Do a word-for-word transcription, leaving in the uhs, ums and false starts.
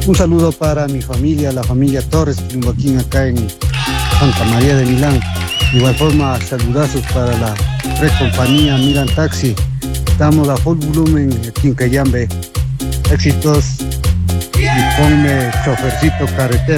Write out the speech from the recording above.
Un saludo para mi familia, la familia Torres, Tumbaquín, acá en Santa María de Milán. De igual forma, saludazos para la red compañía Milan Taxi. Estamos a full volumen aquí en Cayambe. Éxitos y ponme chofercito carretero.